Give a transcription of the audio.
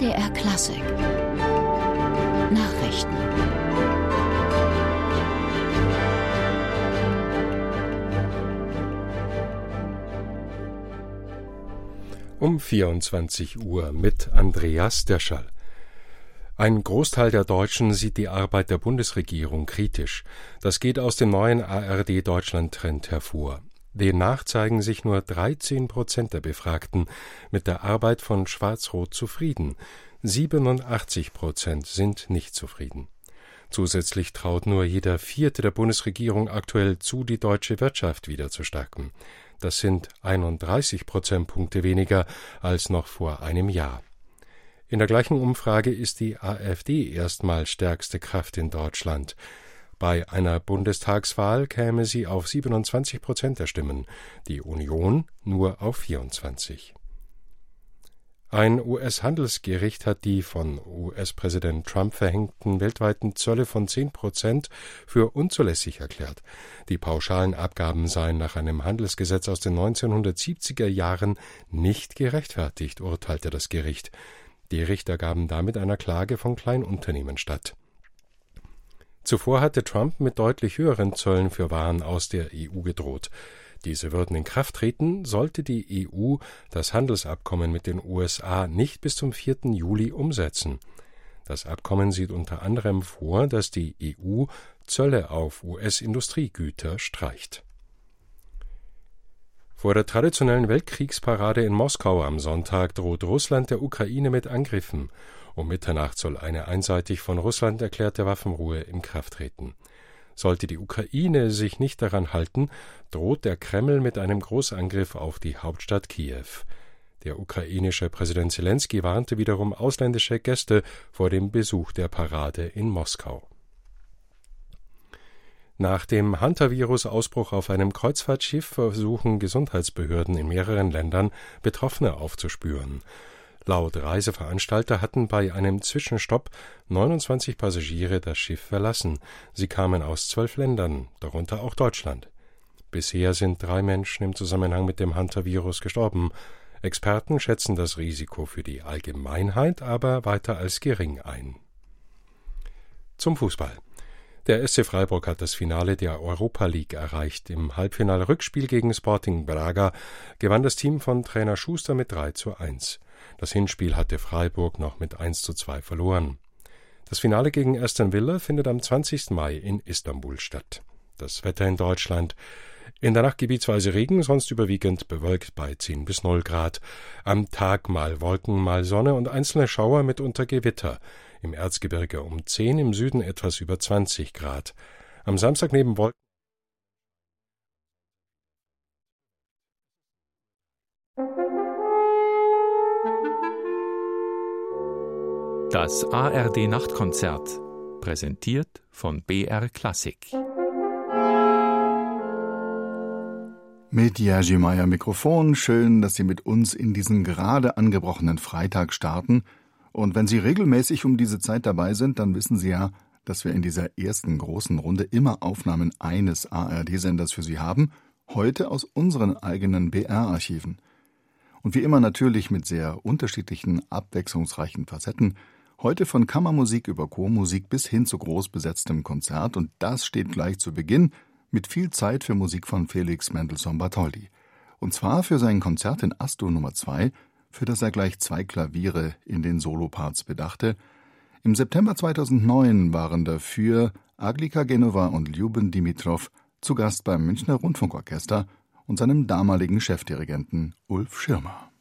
MDR Klassik Nachrichten. Um 24 Uhr mit Andreas Derschall. Ein Großteil der Deutschen sieht die Arbeit der Bundesregierung kritisch. Das geht aus dem neuen ARD-Deutschland-Trend hervor. Demnach zeigen sich nur 13% der Befragten mit der Arbeit von Schwarz-Rot zufrieden. 87% sind nicht zufrieden. Zusätzlich traut nur jeder Vierte der Bundesregierung aktuell zu, die deutsche Wirtschaft wieder zu stärken. Das sind 31 Prozentpunkte weniger als noch vor einem Jahr. In der gleichen Umfrage ist die AfD erstmals stärkste Kraft in Deutschland. Bei einer Bundestagswahl käme sie auf 27% der Stimmen, die Union nur auf 24%. Ein US-Handelsgericht hat die von US-Präsident Trump verhängten weltweiten Zölle von 10% für unzulässig erklärt. Die pauschalen Abgaben seien nach einem Handelsgesetz aus den 1970er Jahren nicht gerechtfertigt, urteilte das Gericht. Die Richter gaben damit einer Klage von Kleinunternehmen statt. Zuvor hatte Trump mit deutlich höheren Zöllen für Waren aus der EU gedroht. Diese würden in Kraft treten, sollte die EU das Handelsabkommen mit den USA nicht bis zum 4. Juli umsetzen. Das Abkommen sieht unter anderem vor, dass die EU Zölle auf US-Industriegüter streicht. Vor der traditionellen Weltkriegsparade in Moskau am Sonntag droht Russland der Ukraine mit Angriffen. Um Mitternacht soll eine einseitig von Russland erklärte Waffenruhe in Kraft treten. Sollte die Ukraine sich nicht daran halten, droht der Kreml mit einem Großangriff auf die Hauptstadt Kiew. Der ukrainische Präsident Selenskyj warnte wiederum ausländische Gäste vor dem Besuch der Parade in Moskau. Nach dem Hantavirus-Ausbruch auf einem Kreuzfahrtschiff versuchen Gesundheitsbehörden in mehreren Ländern, Betroffene aufzuspüren. Laut Reiseveranstalter hatten bei einem Zwischenstopp 29 Passagiere das Schiff verlassen. Sie kamen aus 12 Ländern, darunter auch Deutschland. Bisher sind 3 Menschen im Zusammenhang mit dem Hantavirus gestorben. Experten schätzen das Risiko für die Allgemeinheit aber weiter als gering ein. Zum Fußball. Der SC Freiburg hat das Finale der Europa League erreicht. Im Halbfinale-Rückspiel gegen Sporting Braga gewann das Team von Trainer Schuster mit 3:1. Das Hinspiel hatte Freiburg noch mit 1:2 verloren. Das Finale gegen Aston Villa findet am 20. Mai in Istanbul statt. Das Wetter in Deutschland. In der Nacht gebietsweise Regen, sonst überwiegend bewölkt bei 10 bis 0 Grad. Am Tag mal Wolken, mal Sonne und einzelne Schauer mitunter Gewitter. Im Erzgebirge um 10, im Süden etwas über 20 Grad. Am Samstag neben Wolken. Das ARD-Nachtkonzert, präsentiert von BR Klassik. Mit Jerzy Meyer Mikrofon, schön, dass Sie mit uns in diesen gerade angebrochenen Freitag starten. Und wenn Sie regelmäßig um diese Zeit dabei sind, dann wissen Sie ja, dass wir in dieser ersten großen Runde immer Aufnahmen eines ARD-Senders für Sie haben, heute aus unseren eigenen BR-Archiven. Und wie immer natürlich mit sehr unterschiedlichen, abwechslungsreichen Facetten, heute von Kammermusik über Chormusik bis hin zu groß besetztem Konzert, und das steht gleich zu Beginn mit viel Zeit für Musik von Felix Mendelssohn Bartholdy. Und zwar für sein Konzert in As-Dur Nummer 2, für das er gleich 2 Klaviere in den Soloparts bedachte. Im September 2009 waren dafür Aglika Genova und Ljuben Dimitrov zu Gast beim Münchner Rundfunkorchester und seinem damaligen Chefdirigenten Ulf Schirmer.